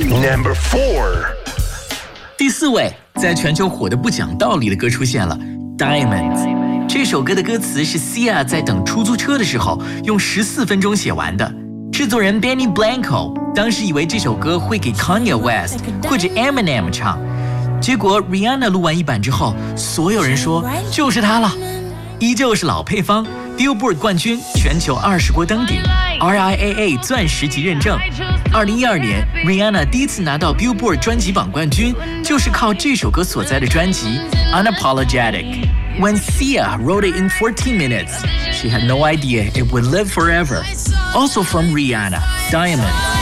Number 4. 第4位，在全球火得不讲道理的歌出现了 Diamonds。 这首歌的歌词是 Sia 在等出租车的时候用14分钟写完的。制作人 Benny Blanco 当时以为这首歌会给 Kanye West 或者 Eminem 唱，结果 Rihanna 录完一版之后，所有人说就是她了。依旧是老配方， Billboard 冠军，全球20国登顶， RIAA 钻石级认证。2012年 Rihanna 第一次拿到 Billboard 专辑榜冠军，就是靠这首歌所在的专辑 Unapologetic。When Sia wrote it in 14 minutes, she had no idea it would live forever. Also from Rihanna, Diamonds.